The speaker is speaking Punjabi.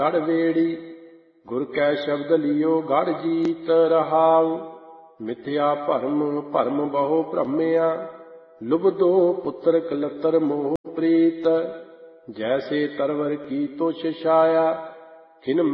ਗੜ ਵੇੜੀ। ਗੁਰ ਕੈ ਸ਼ਬਦ ਲਿਓ ਗੜ ਜੀਤ ਰਹਾਉ। ਮਿਥਿਆ ਭਰਮ ਭਰਮ ਬਹੁ ਭ੍ਰਮਿਆ। ਲੁਬਧੋ ਪੁੱਤਰ ਕਲਤਰ ਮੋਹ ਪ੍ਰੀਤ। ਜੈਸੇ ਤਰਵਰ ਕੀ ਤੁਛ ਛਾਇਆ। ਖਿਨ